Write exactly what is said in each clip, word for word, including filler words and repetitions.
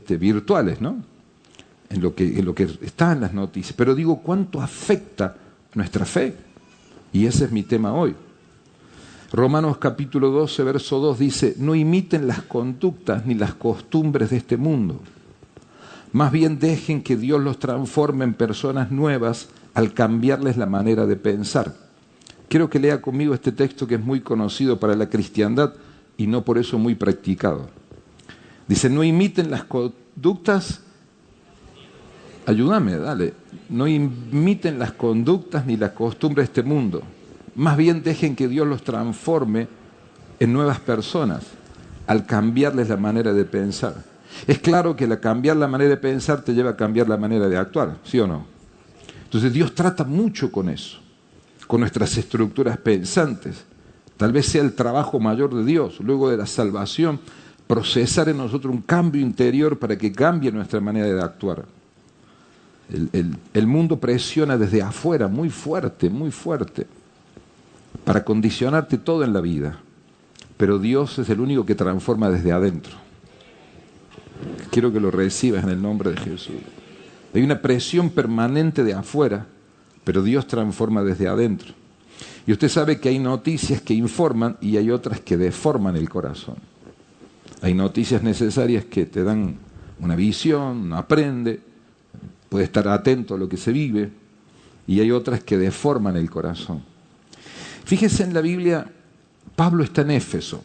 este, virtuales, ¿no? En lo que, en lo que está en las noticias. Pero digo, ¿cuánto afecta nuestra fe? Y ese es mi tema hoy. Romanos capítulo doce, verso dos dice, no imiten las conductas ni las costumbres de este mundo. Más bien dejen que Dios los transforme en personas nuevas al cambiarles la manera de pensar. Quiero que lea conmigo este texto que es muy conocido para la cristiandad y no por eso muy practicado. Dice, no imiten las conductas, ayúdame, dale, no imiten las conductas ni las costumbres de este mundo. Más bien dejen que Dios los transforme en nuevas personas al cambiarles la manera de pensar. Es claro que el cambiar la manera de pensar te lleva a cambiar la manera de actuar, ¿sí o no? Entonces Dios trata mucho con eso, con nuestras estructuras pensantes. Tal vez sea el trabajo mayor de Dios, luego de la salvación, procesar en nosotros un cambio interior para que cambie nuestra manera de actuar. El, el, el mundo presiona desde afuera muy fuerte, muy fuerte, para condicionarte todo en la vida. Pero Dios es el único que transforma desde adentro. Quiero que lo recibas en el nombre de Jesús. Hay una presión permanente de afuera, pero Dios transforma desde adentro. Y usted sabe que hay noticias que informan y hay otras que deforman el corazón. Hay noticias necesarias que te dan una visión, uno aprende, puede estar atento a lo que se vive, y hay otras que deforman el corazón. Fíjese en la Biblia, Pablo está en Éfeso.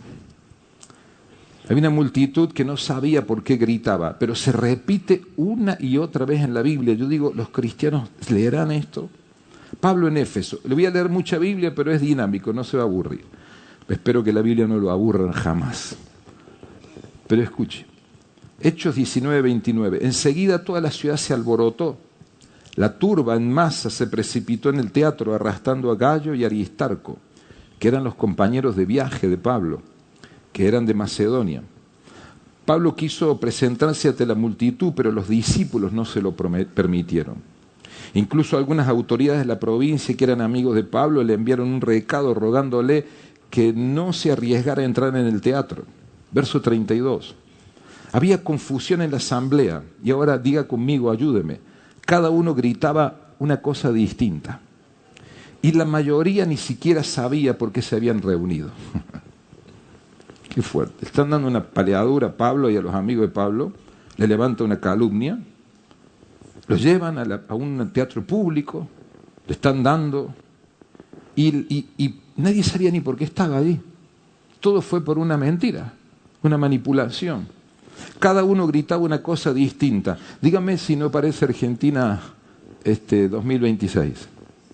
Había una multitud que no sabía por qué gritaba, pero se repite una y otra vez en la Biblia. Yo digo, ¿los cristianos leerán esto? Pablo en Éfeso. Le voy a leer mucha Biblia, pero es dinámico, no se va a aburrir. Espero que la Biblia no lo aburra jamás. Pero escuche. Hechos diecinueve, veintinueve. Enseguida toda la ciudad se alborotó. La turba en masa se precipitó en el teatro arrastrando a Gallo y Aristarco, que eran los compañeros de viaje de Pablo, que eran de Macedonia. Pablo quiso presentarse ante la multitud, pero los discípulos no se lo permitieron. Incluso algunas autoridades de la provincia que eran amigos de Pablo le enviaron un recado rogándole que no se arriesgara a entrar en el teatro. Verso treinta y dos. Había confusión en la asamblea, y ahora diga conmigo, ayúdeme. Cada uno gritaba una cosa distinta, y la mayoría ni siquiera sabía por qué se habían reunido. Qué fuerte. Están dando una paleadura a Pablo y a los amigos de Pablo, le levanta una calumnia, los llevan a, la, a un teatro público, le están dando, y, y, y nadie sabía ni por qué estaba ahí. Todo fue por una mentira, una manipulación. Cada uno gritaba una cosa distinta. Dígame si no parece Argentina este, dos mil veintiséis.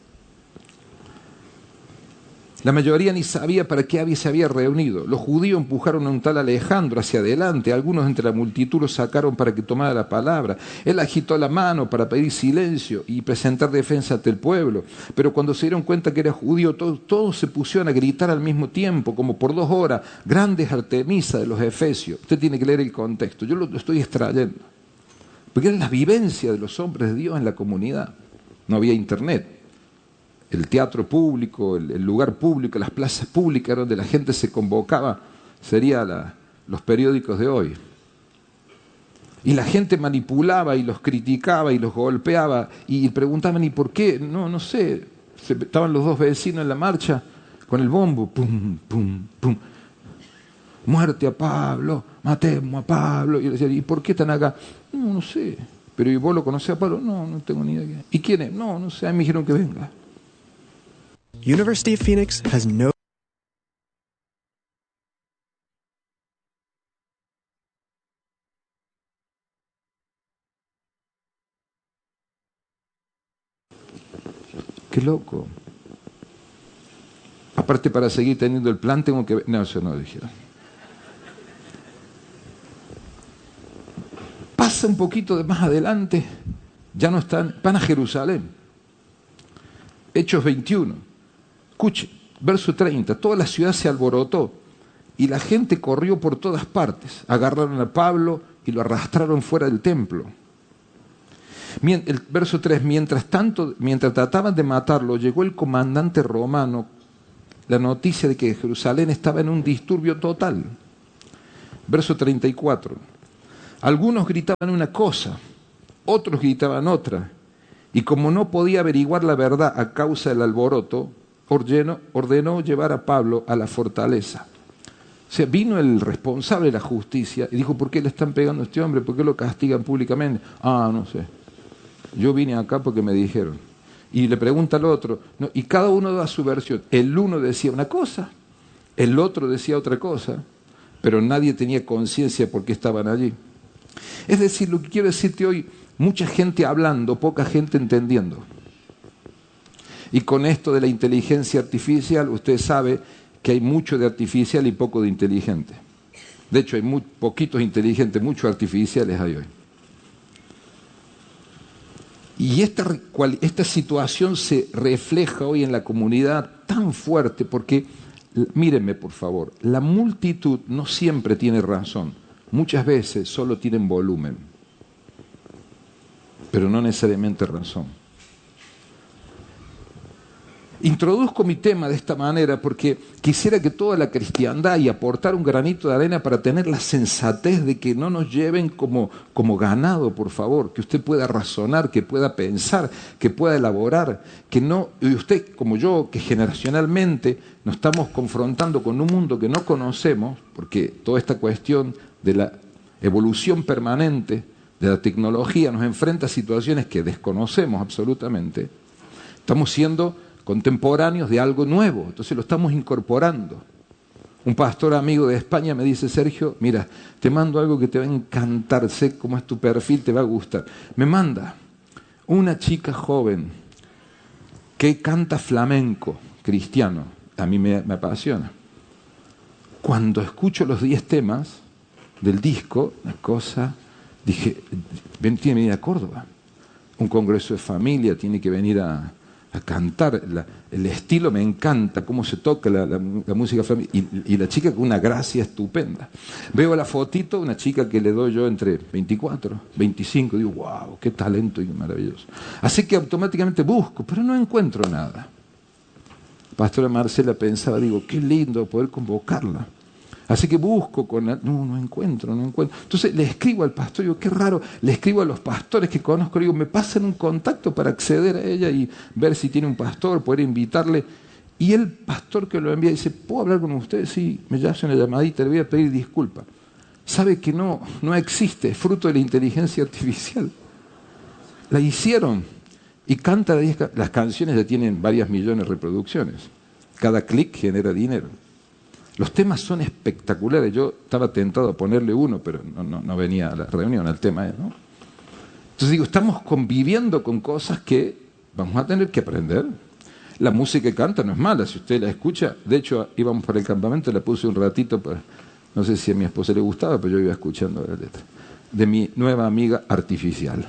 La mayoría ni sabía para qué se había reunido. Los judíos empujaron a un tal Alejandro hacia adelante. Algunos entre la multitud lo sacaron para que tomara la palabra. Él agitó la mano para pedir silencio y presentar defensa ante el pueblo. Pero cuando se dieron cuenta que era judío, todos, todos se pusieron a gritar al mismo tiempo, como por dos horas. Grandes Artemisa de los Efesios. Usted tiene que leer el contexto. Yo lo, lo estoy extrayendo. Porque era la vivencia de los hombres de Dios en la comunidad. No había internet. El teatro público, el, el lugar público, las plazas públicas donde la gente se convocaba, serían los periódicos de hoy. Y la gente manipulaba y los criticaba y los golpeaba y preguntaban, ¿y por qué? No, no sé. Se, estaban los dos vecinos en la marcha con el bombo, pum, pum, pum. Muerte a Pablo, matemos a Pablo. Y yo decía, ¿y por qué están acá? No, no sé. Pero ¿y vos lo conocés a Pablo? No, no tengo ni idea. ¿Y quién es? No, no sé, a mí me dijeron que venga. University of Phoenix has no... Qué loco. Aparte, para seguir teniendo el plan tengo que... No, eso no dijeron. Pasa un poquito de más adelante, ya no están, van a Jerusalén. Hechos veintiuno. Escuche, verso treinta. Toda la ciudad se alborotó y la gente corrió por todas partes. Agarraron a Pablo y lo arrastraron fuera del templo. El verso tres. Mientras tanto, mientras trataban de matarlo, llegó el comandante romano la noticia de que Jerusalén estaba en un disturbio total. Verso treinta y cuatro. Algunos gritaban una cosa, otros gritaban otra, y como no podía averiguar la verdad a causa del alboroto, ordenó, ordenó llevar a Pablo a la fortaleza. O sea, vino el responsable de la justicia y dijo, ¿por qué le están pegando a este hombre? ¿Por qué lo castigan públicamente? Ah, no sé. Yo vine acá porque me dijeron. Y le pregunta al otro, no, y cada uno da su versión. El uno decía una cosa, el otro decía otra cosa, pero nadie tenía conciencia por qué estaban allí. Es decir, lo que quiero decirte hoy, mucha gente hablando, poca gente entendiendo. Y con esto de la inteligencia artificial, usted sabe que hay mucho de artificial y poco de inteligente. De hecho, hay muy poquitos inteligentes, muchos artificiales hay hoy. Y esta, esta situación se refleja hoy en la comunidad tan fuerte porque, mírenme por favor, la multitud no siempre tiene razón. Muchas veces solo tienen volumen, pero no necesariamente razón. Introduzco mi tema de esta manera porque quisiera que toda la cristiandad y aportar un granito de arena para tener la sensatez de que no nos lleven como, como ganado, por favor, que usted pueda razonar, que pueda pensar, que pueda elaborar, que no, y usted como yo, que generacionalmente nos estamos confrontando con un mundo que no conocemos, porque toda esta cuestión de la evolución permanente de la tecnología nos enfrenta a situaciones que desconocemos absolutamente, estamos siendo contemporáneos de algo nuevo, entonces lo estamos incorporando. Un pastor amigo de España me dice, Sergio, mira, te mando algo que te va a encantar, sé cómo es tu perfil, te va a gustar. Me manda una chica joven que canta flamenco cristiano, a mí me, me apasiona. Cuando escucho los diez temas del disco, una cosa, dije, ven, tiene que venir a Córdoba, un congreso de familia, tiene que venir a... a cantar, la, el estilo me encanta, cómo se toca la, la, la música flamenca, y, y la chica con una gracia estupenda. Veo la fotito, una chica que le doy yo entre veinticuatro, veinticinco, digo, wow, qué talento y maravilloso. Así que automáticamente busco, pero no encuentro nada. Pastora Marcela pensaba, digo, qué lindo poder convocarla. Así que busco con la... No, no encuentro, no encuentro. Entonces le escribo al pastor, digo, qué raro, le escribo a los pastores que conozco, digo, me pasan un contacto para acceder a ella y ver si tiene un pastor, poder invitarle. Y el pastor que lo envía dice, ¿puedo hablar con usted? Sí, me hace una llamadita, le voy a pedir disculpas. Sabe que no, no existe, es fruto de la inteligencia artificial. La hicieron y canta diez, las canciones ya tienen varias millones de reproducciones. Cada clic genera dinero. Los temas son espectaculares. Yo estaba tentado a ponerle uno, pero no, no, no venía a la reunión, al tema, ¿no? Entonces digo, estamos conviviendo con cosas que vamos a tener que aprender. La música que canta no es mala, si usted la escucha. De hecho, íbamos para el campamento, la puse un ratito, para, no sé si a mi esposa le gustaba, pero yo iba escuchando la letra. De mi nueva amiga artificial.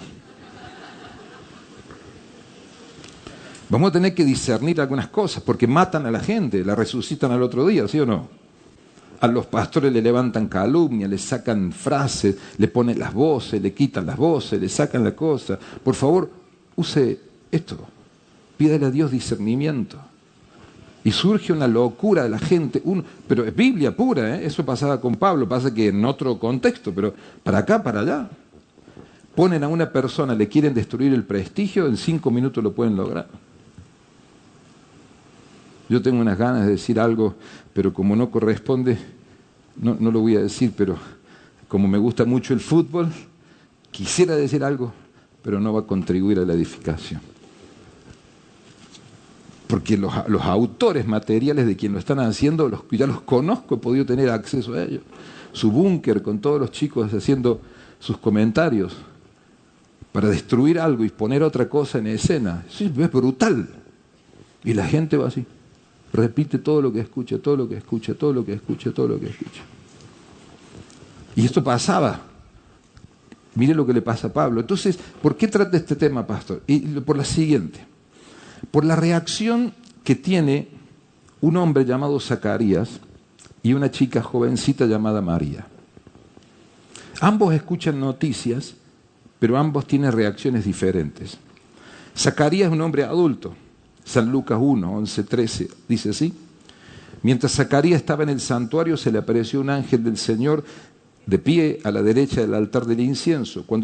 Vamos a tener que discernir algunas cosas, porque matan a la gente, la resucitan al otro día, ¿sí o no? A los pastores le levantan calumnia, le sacan frases, le ponen las voces, le quitan las voces, le sacan la cosa. Por favor, use esto. Pídale a Dios discernimiento. Y surge una locura de la gente, uno, pero es Biblia pura, ¿eh? Eso pasaba con Pablo, pasa que en otro contexto, pero para acá, para allá. Ponen a una persona, le quieren destruir el prestigio, en cinco minutos lo pueden lograr. Yo tengo unas ganas de decir algo, pero como no corresponde, no, no lo voy a decir, pero como me gusta mucho el fútbol, quisiera decir algo, pero no va a contribuir a la edificación. Porque los, los autores materiales de quien lo están haciendo, los, ya los conozco, he podido tener acceso a ellos. Su búnker con todos los chicos haciendo sus comentarios para destruir algo y poner otra cosa en escena. Eso es brutal. Y la gente va así. Repite todo lo que escucha, todo lo que escucha, todo lo que escucha, todo lo que escucha. Y esto pasaba. Mire lo que le pasa a Pablo. Entonces, ¿por qué trata este tema, pastor? Y por la siguiente. Por la reacción que tiene un hombre llamado Zacarías y una chica jovencita llamada María. Ambos escuchan noticias, pero ambos tienen reacciones diferentes. Zacarías es un hombre adulto. San Lucas uno, once, trece, dice así. Mientras Zacarías estaba en el santuario, se le apareció un ángel del Señor de pie a la derecha del altar del incienso. Cuando